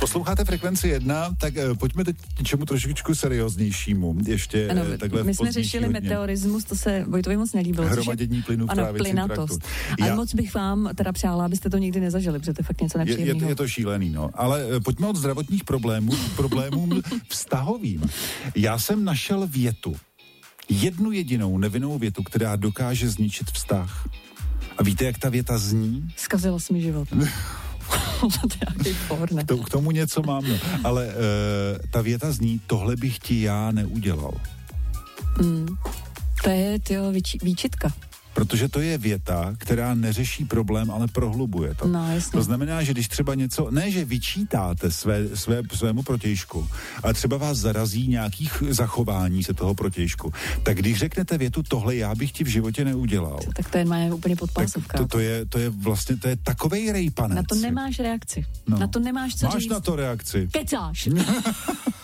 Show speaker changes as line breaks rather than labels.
Posloucháte Frekvenci 1, tak pojďme teď k něčemu trošičku serióznějšímu. Ještě
ano,
takhle
my jsme řešili meteorismus, to se Vojtovi moc nelíbilo.
Hromadění plynů v trávicím traktu.
Ale moc bych vám teda přála, abyste to nikdy nezažili, protože to je fakt něco nepříjemného.
Je to šílený, no. Ale pojďme od zdravotních problémům vztahovým. Já jsem našel větu. Jednu jedinou nevinnou větu, která dokáže zničit vztah. A víte, jak ta věta zní?
Zkazila jsi mi život.
K tomu něco mám, no. Ale ta věta zní, tohle bych ti já neudělal.
To je výčitka.
Protože to je věta, která neřeší problém, ale prohlubuje to.
No, jasně.
To znamená, že když třeba něco, ne, že vyčítáte svému protějšku, ale třeba vás zarazí nějakých zachování se toho protějšku, tak když řeknete větu, tohle já bych ti v životě neudělal.
Tak to je má úplně podpásovka.
To je vlastně, to je takovej rejpanec.
Na to nemáš reakci. No. Na to nemáš co
Máš
říct.
na to reakci.
Kecáš.